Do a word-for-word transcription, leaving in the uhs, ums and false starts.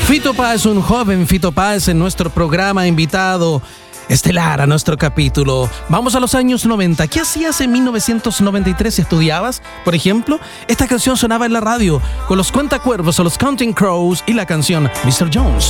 Fito Páez, un joven Fito Páez en nuestro programa invitado estelar a nuestro capítulo. Vamos a los años noventa. ¿Qué hacías en mil novecientos noventa y tres si estudiabas? Por ejemplo, esta canción sonaba en la radio con los Cuentacuervos o los Counting Crows y la canción mister Jones.